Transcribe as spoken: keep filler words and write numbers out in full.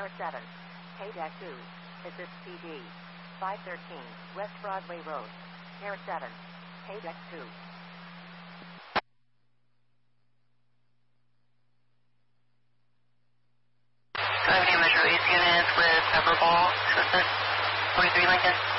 Sierra seven. K two. Assist P D. five thirteen. West Broadway Road. Sierra seven. K two. Gravity Metro East units with Pepper Ball. Assistant forty-three Lincoln.